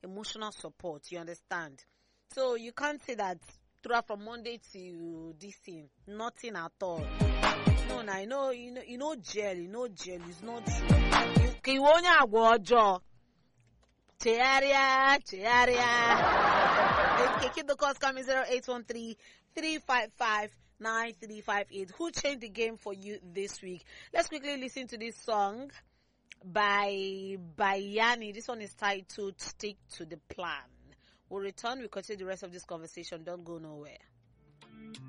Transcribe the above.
emotional support. You understand? So you can't say that throughout from Monday to this thing, nothing at all. No, I know, gel, it's not true. You won't have water. Chearia. Okay, keep the calls coming 0813-355-9358. Who changed the game for you this week? Let's quickly listen to this song by Yanni. This one is titled Stick to the Plan. We'll return. We'll continue the rest of this conversation. Don't go nowhere.